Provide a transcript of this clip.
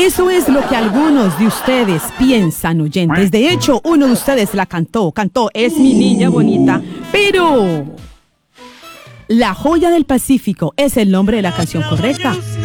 Eso es lo que algunos de ustedes piensan, oyentes. De hecho, uno de ustedes la cantó, Es mi niña bonita. Pero La Joya del Pacífico es el nombre de la canción correcta.